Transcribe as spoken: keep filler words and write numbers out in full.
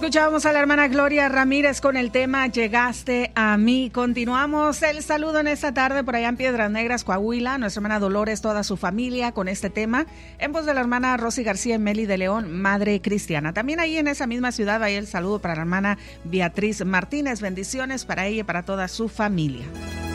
Escuchábamos a la hermana Gloria Ramírez con el tema Llegaste a mí. Continuamos el saludo en esta tarde por allá en Piedras Negras, Coahuila. Nuestra hermana Dolores, toda su familia con este tema. En voz de la hermana Rosy García y Meli de León, madre cristiana. También ahí en esa misma ciudad, ahí el saludo para la hermana Beatriz Martínez. Bendiciones para ella y para toda su familia.